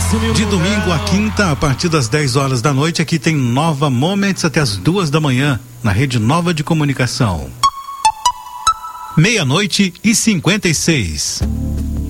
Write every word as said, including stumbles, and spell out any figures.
De domingo a quinta, a partir das dez horas da noite, aqui tem Nova Moments até as duas da manhã, na Rede Nova de Comunicação. Meia-noite e cinquenta e seis.